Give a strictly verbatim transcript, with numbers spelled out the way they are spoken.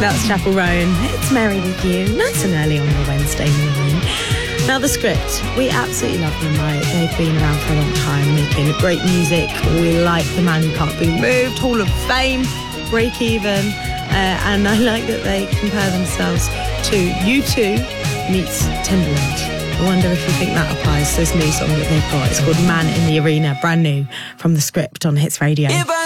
That's Chapel Roan. It's Mary with you, nice and early on the Wednesday morning. Now, The Script, we absolutely love them, right? They've been around for a long time, making great music. We like The Man Who Can't Be Moved, Hall of Fame, Break Even, uh, and I like that they compare themselves to U two meets Timbaland. I wonder if you think that applies to this new song that they've got. It's called Man in the Arena, brand new from The Script on Hits Radio.